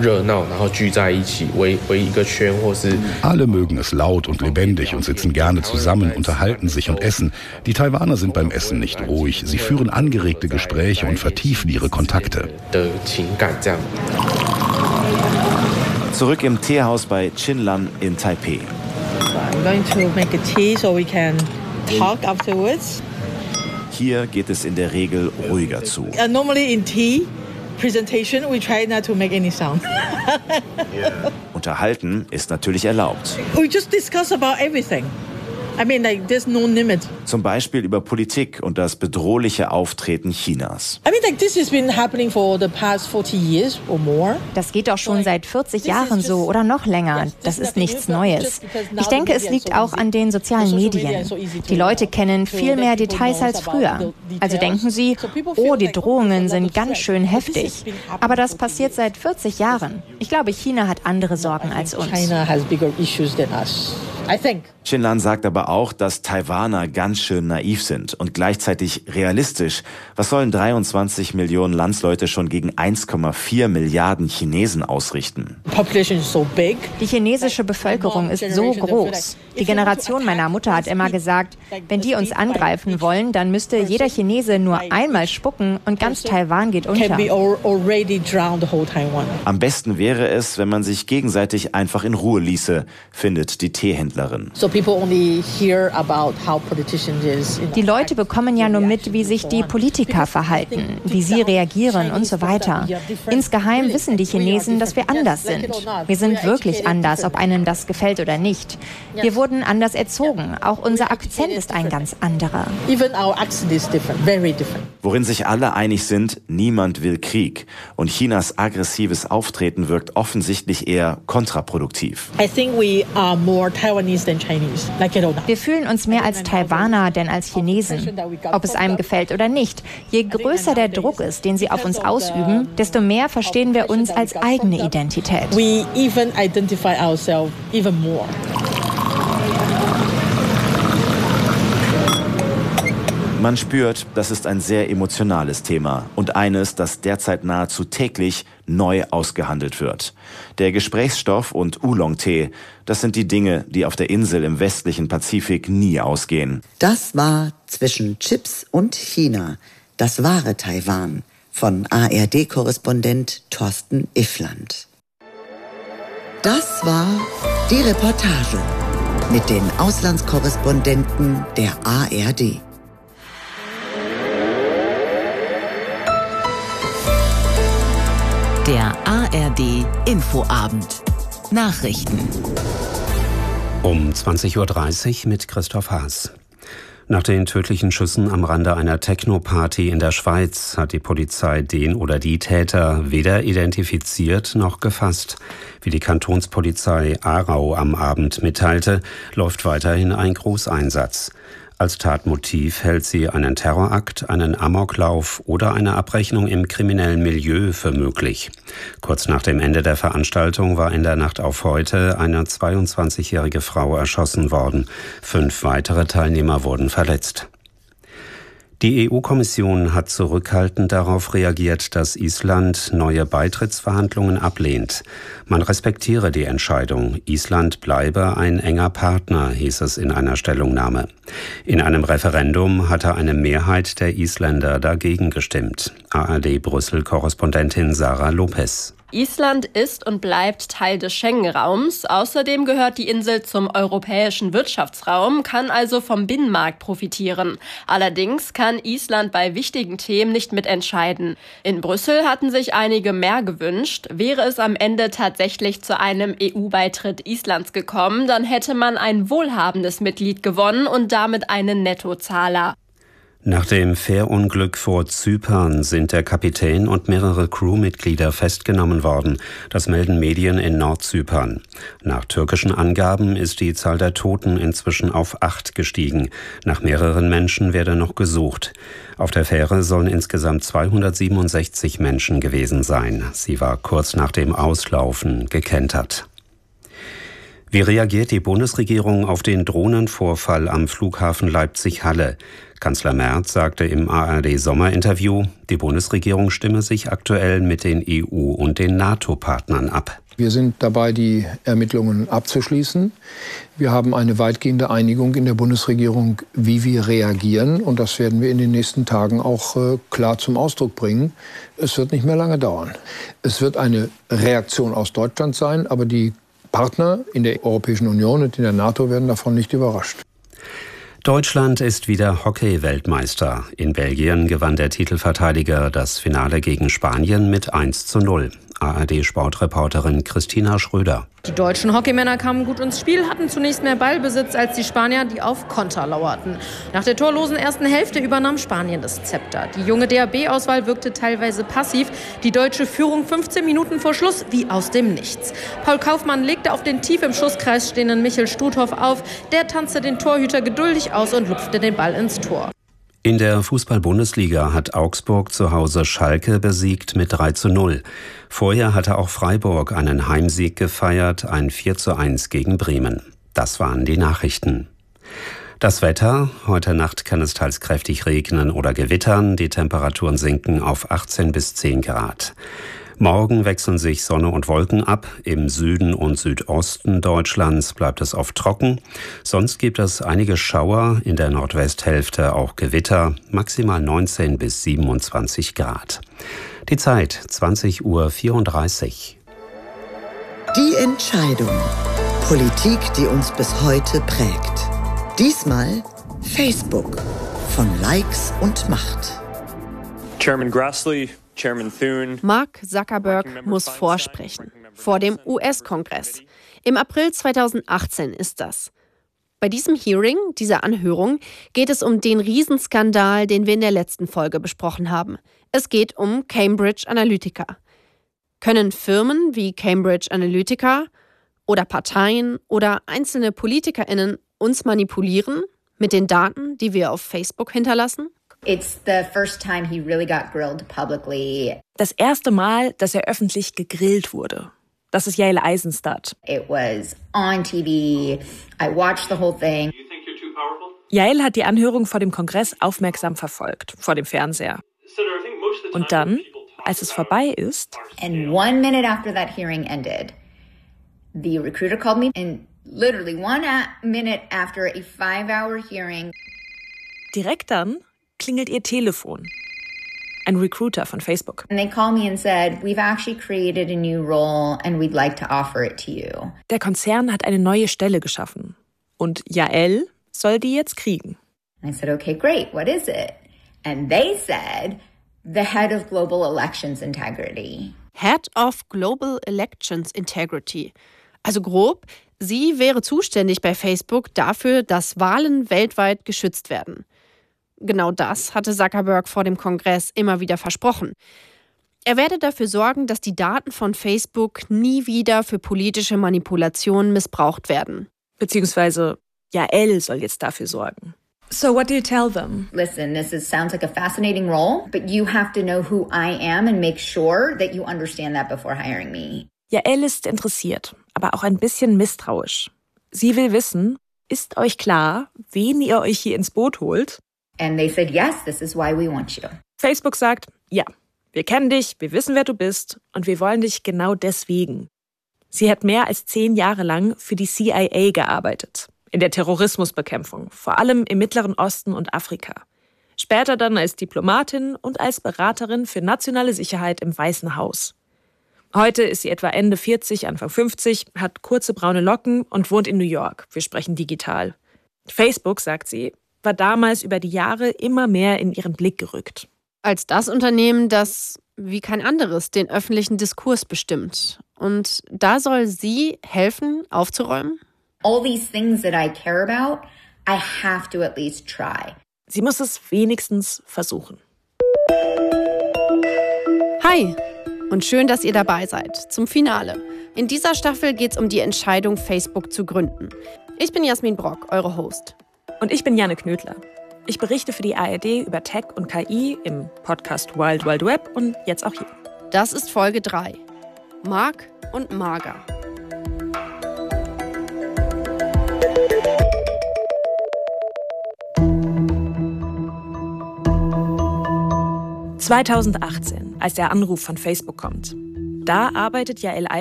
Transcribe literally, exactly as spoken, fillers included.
Alle mögen es laut und lebendig und sitzen gerne zusammen, unterhalten sich und essen. Die Taiwaner sind beim Essen nicht ruhig. Sie führen angeregte Gespräche und vertiefen ihre Kontakte. Zurück im Teehaus bei Chinlan in Taipei. I'm going to make a tea so we can talk afterwards. Hier geht es in der Regel ruhiger zu. Uh, normally in tea presentation we try not to make any sound. Unterhalten ist natürlich erlaubt. We just discuss about everything. I mean, like, there's no limit. Zum Beispiel über Politik und das bedrohliche Auftreten Chinas. I mean, like, this has been happening for the past forty years or more. Das geht doch schon seit vierzig Jahren so oder noch länger. Das ist nichts Neues. Ich denke, es liegt auch an den sozialen Medien. Die Leute kennen viel mehr Details als früher. Also denken sie, oh, die Drohungen sind ganz schön heftig. Aber das passiert seit vierzig Jahren. Ich glaube, China hat andere Sorgen als uns. China has bigger issues than us. I think. Chinlan sagt aber auch, dass Taiwaner ganz schön naiv sind und gleichzeitig realistisch. Was sollen dreiundzwanzig Millionen Landsleute schon gegen eins Komma vier Milliarden Chinesen ausrichten? Die chinesische Bevölkerung ist so groß. Die Generation meiner Mutter hat immer gesagt, wenn die uns angreifen wollen, dann müsste jeder Chinese nur einmal spucken und ganz Taiwan geht unter. Am besten wäre es, wenn man sich gegenseitig einfach in Ruhe ließe, findet die Teehändlerin. Die Leute bekommen ja nur mit, wie sich die Politiker verhalten, wie sie reagieren und so weiter. Insgeheim wissen die Chinesen, dass wir anders sind. Wir sind wirklich anders, ob einem das gefällt oder nicht. Wir wurden anders erzogen. Auch unser Akzent ist ein ganz anderer. Worin sich alle einig sind, niemand will Krieg. Und Chinas aggressives Auftreten wirkt offensichtlich eher kontraproduktiv. I think we are more Taiwanese than Chinese. Like it or not. Wir fühlen uns mehr als Taiwaner denn als Chinesen. Ob es einem gefällt oder nicht. Je größer der Druck ist, den sie auf uns ausüben, desto mehr verstehen wir uns als eigene Identität. We even identify ourselves even more. Man spürt, das ist ein sehr emotionales Thema und eines, das derzeit nahezu täglich neu ausgehandelt wird. Der Gesprächsstoff und Oolong-Tee, das sind die Dinge, die auf der Insel im westlichen Pazifik nie ausgehen. Das war Zwischen Chips und China, das wahre Taiwan, von A R D-Korrespondent Thorsten Iffland. Das war die Reportage mit den Auslandskorrespondenten der A R D. Der A R D Infoabend. Nachrichten. Um zwanzig Uhr dreißig mit Christoph Haas. Nach den tödlichen Schüssen am Rande einer Techno-Party in der Schweiz hat die Polizei den oder die Täter weder identifiziert noch gefasst. Wie die Kantonspolizei Aarau am Abend mitteilte, läuft weiterhin ein Großeinsatz. Als Tatmotiv hält sie einen Terrorakt, einen Amoklauf oder eine Abrechnung im kriminellen Milieu für möglich. Kurz nach dem Ende der Veranstaltung war in der Nacht auf heute eine zweiundzwanzigjährige Frau erschossen worden. Fünf weitere Teilnehmer wurden verletzt. Die E U-Kommission hat zurückhaltend darauf reagiert, dass Island neue Beitrittsverhandlungen ablehnt. Man respektiere die Entscheidung. Island bleibe ein enger Partner, hieß es in einer Stellungnahme. In einem Referendum hatte eine Mehrheit der Isländer dagegen gestimmt. A R D Brüssel-Korrespondentin Sarah Lopez. Island ist und bleibt Teil des Schengen-Raums. Außerdem gehört die Insel zum europäischen Wirtschaftsraum, kann also vom Binnenmarkt profitieren. Allerdings kann Island bei wichtigen Themen nicht mitentscheiden. In Brüssel hatten sich einige mehr gewünscht. Wäre es am Ende tatsächlich zu einem E U-Beitritt Islands gekommen, dann hätte man ein wohlhabendes Mitglied gewonnen und damit einen Nettozahler. Nach dem Fährunglück vor Zypern sind der Kapitän und mehrere Crewmitglieder festgenommen worden. Das melden Medien in Nordzypern. Nach türkischen Angaben ist die Zahl der Toten inzwischen auf acht gestiegen. Nach mehreren Menschen werde noch gesucht. Auf der Fähre sollen insgesamt zweihundertsiebenundsechzig Menschen gewesen sein. Sie war kurz nach dem Auslaufen gekentert. Wie reagiert die Bundesregierung auf den Drohnenvorfall am Flughafen Leipzig-Halle? Kanzler Merz sagte im A R D-Sommerinterview, die Bundesregierung stimme sich aktuell mit den E U- und den NATO-Partnern ab. Wir sind dabei, die Ermittlungen abzuschließen. Wir haben eine weitgehende Einigung in der Bundesregierung, wie wir reagieren. Und das werden wir in den nächsten Tagen auch äh, klar zum Ausdruck bringen. Es wird nicht mehr lange dauern. Es wird eine Reaktion aus Deutschland sein, aber die Partner in der Europäischen Union und in der NATO werden davon nicht überrascht. Deutschland ist wieder Hockey-Weltmeister. In Belgien gewann der Titelverteidiger das Finale gegen Spanien mit eins zu null. A R D-Sportreporterin Christina Schröder. Die deutschen Hockeymänner kamen gut ins Spiel, hatten zunächst mehr Ballbesitz als die Spanier, die auf Konter lauerten. Nach der torlosen ersten Hälfte übernahm Spanien das Zepter. Die junge D A B-Auswahl wirkte teilweise passiv. Die deutsche Führung fünfzehn Minuten vor Schluss wie aus dem Nichts. Paul Kaufmann legte auf den tief im Schusskreis stehenden Michel Stuthoff auf. Der tanzte den Torhüter geduldig aus und lupfte den Ball ins Tor. In der Fußball-Bundesliga hat Augsburg zu Hause Schalke besiegt mit drei zu null. Vorher hatte auch Freiburg einen Heimsieg gefeiert, ein vier zu eins gegen Bremen. Das waren die Nachrichten. Das Wetter: Heute Nacht kann es teils kräftig regnen oder gewittern. Die Temperaturen sinken auf achtzehn bis zehn Grad. Morgen wechseln sich Sonne und Wolken ab. Im Süden und Südosten Deutschlands bleibt es oft trocken. Sonst gibt es einige Schauer, in der Nordwesthälfte auch Gewitter, maximal neunzehn bis siebenundzwanzig Grad. Die Zeit zwanzig Uhr vierunddreißig. Die Entscheidung. Politik, die uns bis heute prägt. Diesmal Facebook. Von Likes und Macht. Chairman Grassley, Chairman Thune. Mark Zuckerberg muss vorsprechen. Vor dem U S-Kongress. Im April zweitausendachtzehn ist das. Bei diesem Hearing, dieser Anhörung, geht es um den Riesenskandal, den wir in der letzten Folge besprochen haben. Es geht um Cambridge Analytica. Können Firmen wie Cambridge Analytica oder Parteien oder einzelne PolitikerInnen uns manipulieren mit den Daten, die wir auf Facebook hinterlassen? It's the first time he really got grilled publicly. Das erste Mal, dass er öffentlich gegrillt wurde. Das ist Yael Eisenstadt. It was on T V. I watched the whole thing. Yael hat die Anhörung vor dem Kongress aufmerksam verfolgt, vor dem Fernseher. Und dann, als es vorbei ist, And one minute after that hearing ended, the recruiter called me and literally one minute after a five-hour hearing, direkt dann klingelt ihr Telefon. Ein Recruiter von Facebook. And they called me and said, we've actually created a new role and we'd like to offer it to you. Der Konzern hat eine neue Stelle geschaffen. Und Yael soll die jetzt kriegen. And I said, okay, great. What is it? And they said, the head of global elections integrity. Head of Global Elections Integrity. Also grob, sie wäre zuständig bei Facebook dafür, dass Wahlen weltweit geschützt werden. Genau das hatte Zuckerberg vor dem Kongress immer wieder versprochen. Er werde dafür sorgen, dass die Daten von Facebook nie wieder für politische Manipulationen missbraucht werden. Beziehungsweise Yael soll jetzt dafür sorgen. So what do you tell them? Listen, this is, sounds like a fascinating role, but you have to know who I am and make sure that you understand that before hiring me. Yael ist interessiert, aber auch ein bisschen misstrauisch. Sie will wissen, ist euch klar, wen ihr euch hier ins Boot holt? And they said, yes, this is why we want you. Facebook sagt, ja, wir kennen dich, wir wissen, wer du bist und wir wollen dich genau deswegen. Sie hat mehr als zehn Jahre lang für die C I A gearbeitet, in der Terrorismusbekämpfung, vor allem im Mittleren Osten und Afrika. Später dann als Diplomatin und als Beraterin für nationale Sicherheit im Weißen Haus. Heute ist sie etwa Ende vierzig, Anfang fünfzig, hat kurze braune Locken und wohnt in New York. Wir sprechen digital. Facebook, sagt sie, war damals über die Jahre immer mehr in ihren Blick gerückt. Als das Unternehmen, das wie kein anderes den öffentlichen Diskurs bestimmt. Und da soll sie helfen, aufzuräumen? All these things that I care about, I have to at least try. Sie muss es wenigstens versuchen. Hi und schön, dass ihr dabei seid zum Finale. In dieser Staffel geht es um die Entscheidung, Facebook zu gründen. Ich bin Jasmin Brock, eure Host. Und ich bin Janne Knödler. Ich berichte für die A R D über Tech und K I im Podcast Wild Wild Web und jetzt auch hier. Das ist Folge drei. Mark und Marga. zweitausendachtzehn, als der Anruf von Facebook kommt. Da arbeitet Yael